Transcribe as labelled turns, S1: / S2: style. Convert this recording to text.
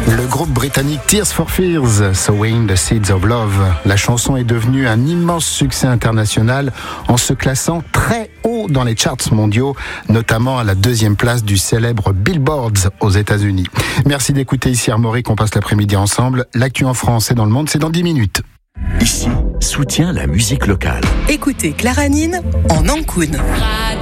S1: Le groupe britannique Tears for Fears, Sowing the Seeds of Love. La chanson est devenue un immense succès international en se classant très haut dans les charts mondiaux, notamment à la 2e place du célèbre Billboard aux États-Unis. Merci d'écouter ici Armorique, on passe l'après-midi ensemble. L'actu en France et dans le monde, c'est dans 10 minutes.
S2: Ici, soutient la musique locale.
S3: Écoutez Clara Nine en Ankoun.